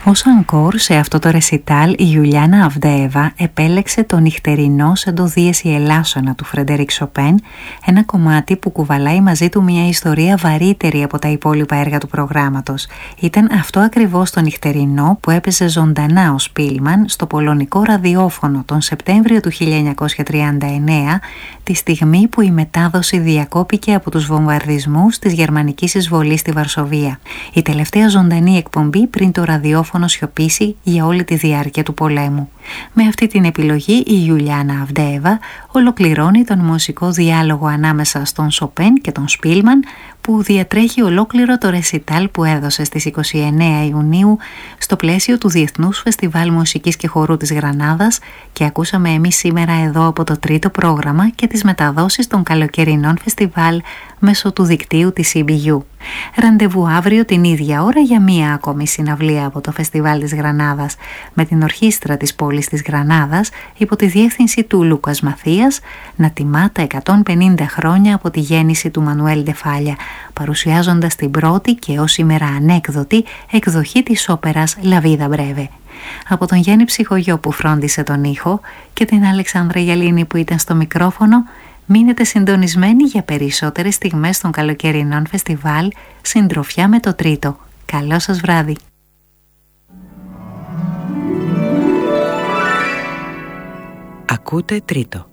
Ως ανκόρ σε αυτό το ρεσιτάλ η Ιουλιάνα Αβδέεβα επέλεξε το νυχτερινό σε το Δίεση Ελάσσονα του Φρεντερίκ Σοπέν, ένα κομμάτι που κουβαλάει μαζί του μια ιστορία βαρύτερη από τα υπόλοιπα έργα του προγράμματος. Ήταν αυτό ακριβώς το νυχτερινό που έπαιζε ζωντανά ο Σπίλμαν στο πολωνικό ραδιόφωνο τον Σεπτέμβριο του 1939, τη στιγμή που η μετάδοση διακόπηκε από τους βομβαρδισμούς της γερμανικής εισβολής στη Βαρσοβία. Η τελευταία ζωντανή εκπομπή πριν το ραδιόφωνο σιωπήσει για όλη τη διάρκεια του πολέμου. Με αυτή την επιλογή η Ιουλιάνα Αβδέεβα ολοκληρώνει τον μουσικό διάλογο ανάμεσα στον Σοπέν και τον Σπίλμαν, που διατρέχει ολόκληρο το ρεσιτάλ που έδωσε στις 29 Ιουνίου στο πλαίσιο του Διεθνούς Φεστιβάλ Μουσικής και Χορού της Γρανάδας, και ακούσαμε εμείς σήμερα εδώ από το τρίτο πρόγραμμα και τις μεταδόσεις των καλοκαιρινών φεστιβάλ μέσω του δικτύου της CBU. Ραντεβού αύριο την ίδια ώρα για μία ακόμη συναυλία από το Φεστιβάλ της Γρανάδας με την ορχήστρα της πόλης της Γρανάδας υπό τη διεύθυνση του Λούκας Μαθίας να τιμά τα 150 χρόνια από τη γέννηση του Μανουέλ Ντεφάλια, παρουσιάζοντας την πρώτη και ως σήμερα ανέκδοτη εκδοχή της όπερας La Vida Breve. Από τον Γιάννη Ψυχογιό που φρόντισε τον ήχο και την Αλεξάνδρα Γιαλίνη που ήταν στο μικρόφωνο, μείνετε συντονισμένοι για περισσότερες στιγμές των καλοκαιρινών φεστιβάλ, συντροφιά με το τρίτο. Καλό σας βράδυ. Ακούτε τρίτο.